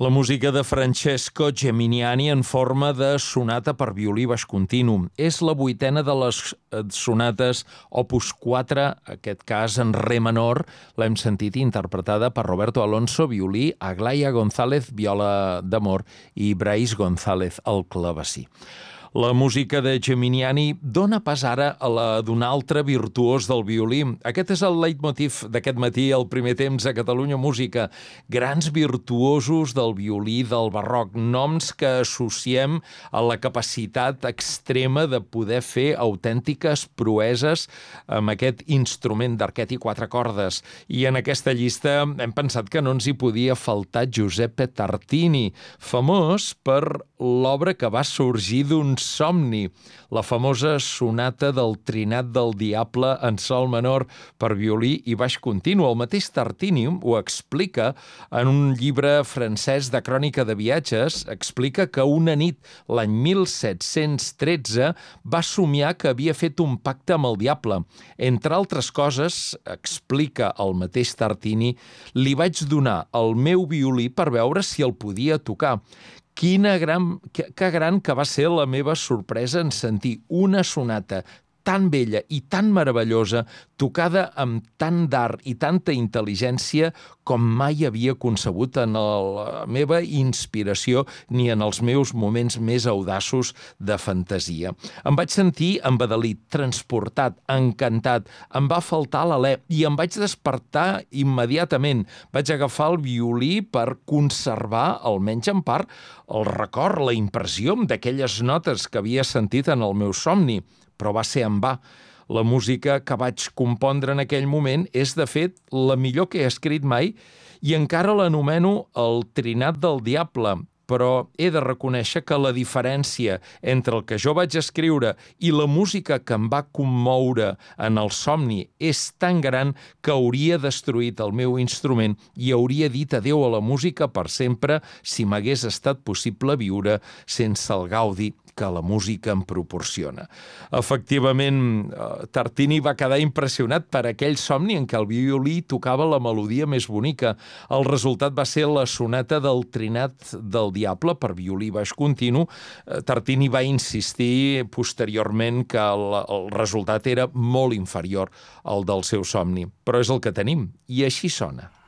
La música de Francesco Geminiani en forma de sonata per violí baix continu. És la vuitena de les sonates opus 4, aquest cas en re menor. L'hem sentit interpretada per Roberto Alonso, violí, Aglaia González, viola d'amor, i Brais González, al clavecí. La música de Geminiani dona pas ara a la d'un altre virtuós del violí. Aquest és el leitmotiv d'aquest matí, al primer temps a Catalunya Música. Grans virtuosos del violí del barroc, noms que associem a la capacitat extrema de poder fer autèntiques proeses amb aquest instrument d'arquet i quatre cordes. I en aquesta llista hem pensat que no ens hi podia faltar Giuseppe Tartini, famós per l'obra que va sorgir d'un somni, la famosa sonata del Trinat del Diable en sol menor per violí i baix continu. El mateix Tartini ho explica en un llibre francès de crònica de viatges, explica que una nit, l'any 1713, va somiar que havia fet un pacte amb el diable. Entre altres coses, explica el mateix Tartini, li vaig donar el meu violí per veure si el podia tocar. Que gran que va ser la meva sorpresa en sentir una sonata tan bella i tan meravellosa, tocada amb tant d'art i tanta intel·ligència com mai havia concebut en la meva inspiració ni en els meus moments més audaços de fantasia. Em vaig sentir embadalit, transportat, encantat, em va faltar l'alè i em vaig despertar immediatament. Vaig agafar el violí per conservar, almenys en part, el record, la impressió d'aquelles notes que havia sentit en el meu somni, però va ser en va. La música que vaig compondre en aquell moment és, de fet, la millor que he escrit mai i encara l'anomeno el Trinat del Diable, però he de reconèixer que la diferència entre el que jo vaig escriure i la música que em va commoure en el somni és tan gran que hauria destruït el meu instrument i hauria dit adéu a la música per sempre si m'hagués estat possible viure sense el gaudi que la música em proporciona. Efectivament, Tartini va quedar impressionat per aquell somni en què el violí tocava la melodia més bonica. El resultat va ser la sonata del Trinat del Diable per violí baix continu. Tartini va insistir posteriorment que el resultat era molt inferior al del seu somni, però és el que tenim, i així sona.